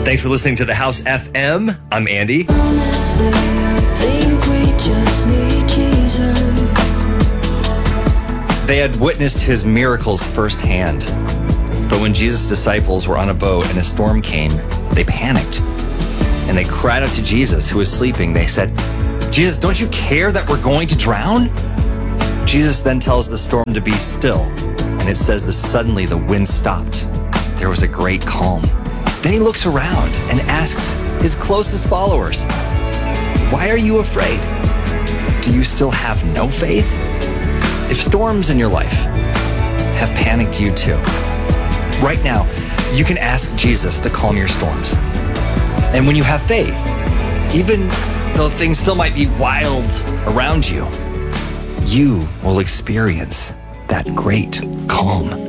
Thanks for listening to The House FM. I'm Andy. Honestly, I think we just need Jesus. They had witnessed his miracles firsthand. But when Jesus' disciples were on a boat and a storm came, they panicked. And they cried out to Jesus, who was sleeping. They said, "Jesus, don't you care that we're going to drown?" Jesus then tells the storm to be still. And it says that suddenly the wind stopped. There was a great calm. Then he looks around and asks his closest followers, "Why are you afraid? Do you still have no faith?" If storms in your life have panicked you too, right now, you can ask Jesus to calm your storms. And when you have faith, even though things still might be wild around you, you will experience that great calm.